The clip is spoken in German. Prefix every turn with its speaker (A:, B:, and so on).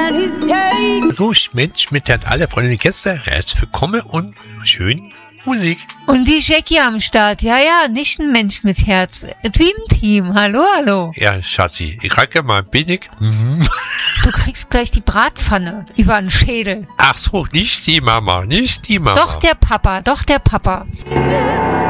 A: So, Mensch, mit hat alle Freunde und Gäste, herzlich willkommen und schön Musik.
B: Und die Jackie am Start, ja, nicht ein Mensch mit Herz. Dream-Team, hallo.
A: Ja, Schatzi, ich racke mal billig.
B: Du kriegst gleich die Bratpfanne über den Schädel.
A: Ach so, nicht die Mama.
B: Doch der Papa.